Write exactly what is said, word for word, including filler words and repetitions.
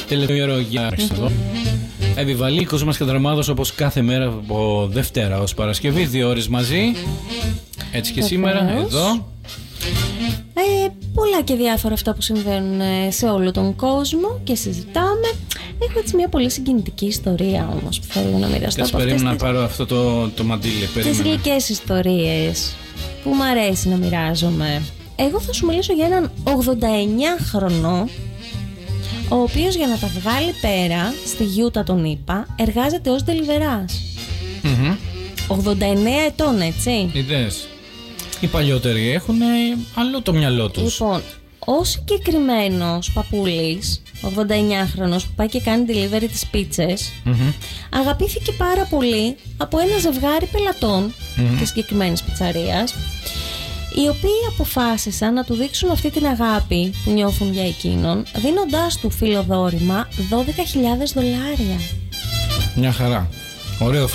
Τελευταίο για εδώ. Επιβαλή Κοσμάς και Δραμάδος, όπως κάθε μέρα από Δευτέρα ως Παρασκευή, δύο ώρες μαζί. Έτσι και σήμερα, εδώ. Ε, πολλά και διάφορα αυτά που συμβαίνουν σε όλο τον κόσμο και συζητάμε. Έχω έτσι μια πολύ συγκινητική ιστορία όμως που θέλω να μοιραστώ. Κάτσε, περίμενα να πάρω αυτό το, το μαντίλι. Τις γλυκές ιστορίες που μου αρέσει να μοιράζομαι. Εγώ θα σου μιλήσω για έναν ογδόντα εννιά χρονό, ο οποίος για να τα βγάλει πέρα στη Γιούτα τον είπα, εργάζεται ως ντελιβεράς. Mm-hmm. ογδόντα εννέα ετών, έτσι. Είδες. Οι παλιότεροι έχουν άλλο το μυαλό τους. Λοιπόν, ο συγκεκριμένος παππούλης, ογδόντα εννιά χρονός, που πάει και κάνει delivery τις πίτσες, mm-hmm. αγαπήθηκε πάρα πολύ από ένα ζευγάρι πελατών mm-hmm. της συγκεκριμένης πιτσαρίας, οι οποίοι αποφάσισαν να του δείξουν αυτή την αγάπη που νιώθουν για εκείνον, δίνοντάς του φιλοδόρημα δώδεκα χιλιάδες δολάρια. Μια χαρά. Ωραίο